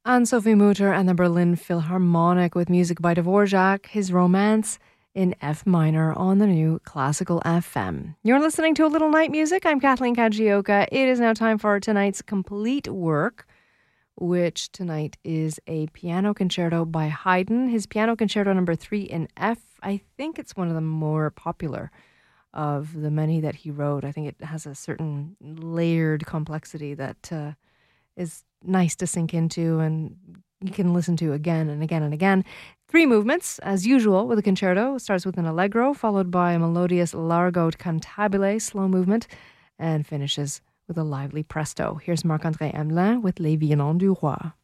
Anne-Sophie Mutter and the Berlin Philharmonic with music by Dvorak, his Romance in F minor on the new Classical FM. You're listening to A Little Night Music. I'm Kathleen Kajioka. It is now time for tonight's complete work, which tonight is a piano concerto by Haydn. His Piano Concerto number 3 in F. I think it's one of the more popular of the many that he wrote. I think it has a certain layered complexity that is nice to sink into and you can listen to again and again and again. 3 movements, as usual with a concerto. It starts with an allegro, followed by a melodious largo cantabile, slow movement, and finishes with a lively presto. Here's Marc-André Hamelin with Les Violons du Roi.